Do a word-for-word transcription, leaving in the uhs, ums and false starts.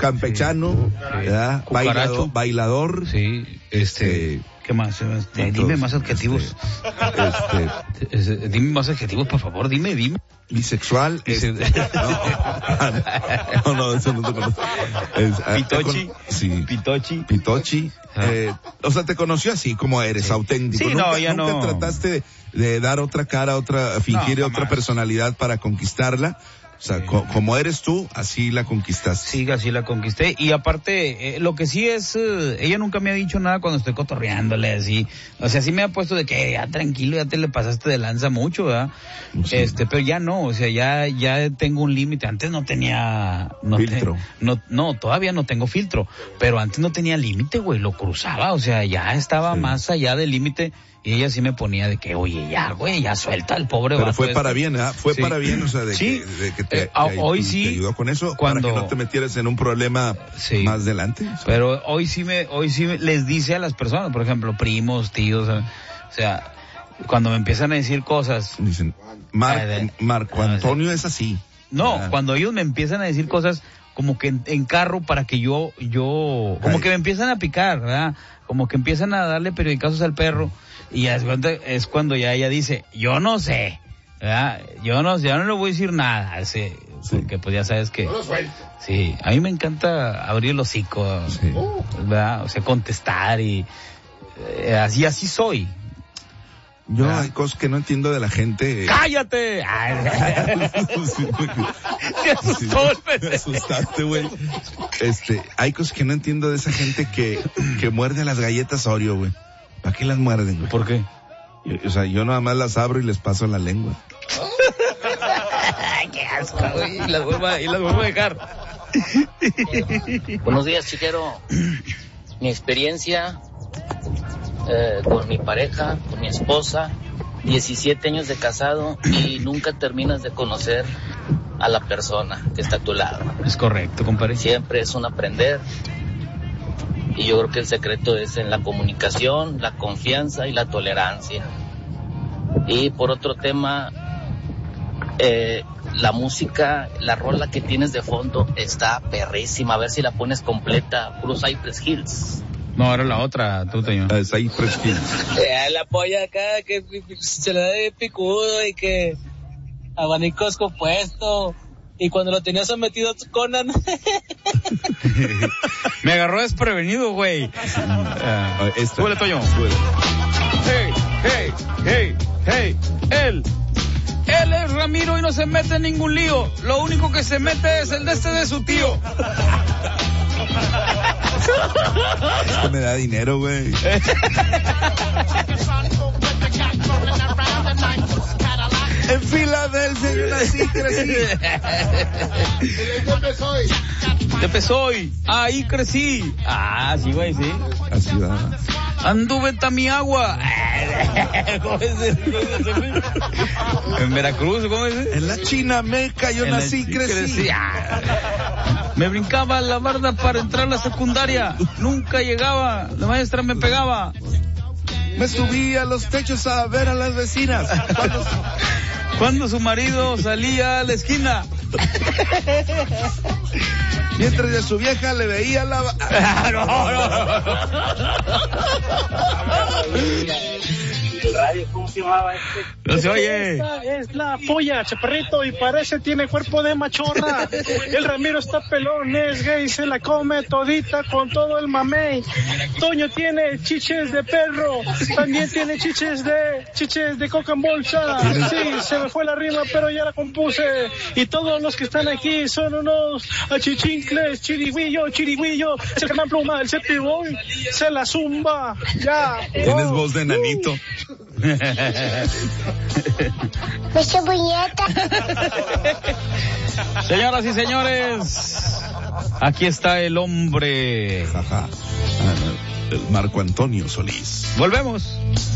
campechano, sí. ¿verdad? Bailador, bailador. Sí, este... este ¿qué más? Este, dime más adjetivos. Este, este, dime más adjetivos, por favor, dime, dime. Bisexual. Este, no, no, eso no te conozco. Es, Pitochi. Con, sí. Pitochi. Pitochi. Eh, o sea, te conoció así como eres, sí. auténtico. Sí, nunca, no, ya nunca no. trataste de, de dar otra cara, otra, fingir no, otra personalidad para conquistarla. O sea, sí. co- como eres tú, así la conquistaste. Sí, así la conquisté. Y aparte, eh, lo que sí es, eh, ella nunca me ha dicho nada cuando estoy cotorreándole, así. O sea, sí me ha puesto de que, ya tranquilo, ya te le pasaste de lanza mucho, ¿verdad? Sí. Este, pero ya no, o sea, ya, ya tengo un límite. Antes no tenía... No filtro. Te, no, no, todavía no tengo filtro. Pero antes no tenía límite, güey, lo cruzaba. O sea, ya estaba sí. más allá del límite. Y ella sí me ponía de que, oye, ya, güey, ya suelta al pobre Pero vato fue este. para bien, ¿eh? Fue sí. para bien, o sea, de sí. que, de que te, eh, a, te, hoy te, sí, te ayudó con eso, cuando, para que no te metieras en un problema sí. más adelante. O sea. Pero hoy sí me, hoy sí me, les dice a las personas, por ejemplo, primos, tíos, o sea, cuando me empiezan a decir cosas. Dicen, Mar, eh, Marco Antonio es así. No, ah. cuando ellos me empiezan a decir cosas como que en, en carro para que yo, yo, como Ay. que me empiezan a picar, ¿verdad? Como que empiezan a darle periodicazos al perro. Y es cuando, es cuando ya ella dice, yo no sé, ¿verdad? Yo no sé, yo no le voy a decir nada, sí, sí. Porque pues ya sabes que... Sí, a mí me encanta abrir el hocico, sí. ¿verdad? O sea, contestar y... Eh, así, así soy. Yo ¿verdad? Hay cosas que no entiendo de la gente. ¡Cállate! Te asustó, me asustaste, güey. Este, hay cosas que no entiendo de esa gente que, que muerde las galletas Oreo, güey. ¿Para qué las muerden, güey? ¿Por qué? Yo, o sea, yo nada más las abro y les paso la lengua. ¡Qué asco, güey! Y las vuelvo a, y las vuelvo a dejar. Buenos días, chiquero. Mi experiencia eh, con mi pareja, con mi esposa, diecisiete años de casado y nunca terminas de conocer a la persona que está a tu lado. Es correcto, compadre. Siempre es un aprender. Y yo creo que el secreto es en la comunicación, la confianza y la tolerancia. Y por otro tema, eh, la música, la rola que tienes de fondo está perrísima. A ver si la pones completa. Puro Cypress Hills. No, era la otra, tú, Toño. Uh, Cypress Hills. Eh, la polla acá que se le da de picudo y que abanicos compuesto. Y cuando lo tenías sometido Conan. Me agarró desprevenido, güey. Uh, Súbele, Toño. Súbele. Hey, hey, hey, hey. Él. Él es Ramiro y no se mete en ningún lío. Lo único que se mete es el de este de su tío. Es que me da dinero, güey. En Filadelfia yo nací y crecí. De Pesoy. De Pesoy. Ahí crecí. Ah, sí, güey, sí. Así va. Anduve ta mi agua. ¿Cómo es eso? En Veracruz, ¿cómo es eso? En la Chinameca yo en nací y crecí. crecí. Ah. Me brincaba la barda para entrar a la secundaria. Nunca llegaba. La maestra me pegaba. Me subí a los techos a ver a las vecinas. Cuando, Cuando su marido salía a la esquina. Mientras de su vieja le veía la... no, no. El radio, ¿cómo se llamaba este? No se oye. Esta es la polla, chaparrito, y parece tiene cuerpo de machorra. El Ramiro está pelón, es gay, se la come todita con todo el mamey. Toño tiene chiches de perro, también tiene chiches de chiches de coca en bolsa. Sí, se me fue la rima, pero ya la compuse. Y todos los que están aquí son unos achichincles, chirigüillo, chirigüillo. Se queman pluma, el Cepiboy, se la zumba. Ya. Tienes voz de nanito. Señoras y señores, aquí está el hombre. Ajá. El Marco Antonio Solís. Volvemos.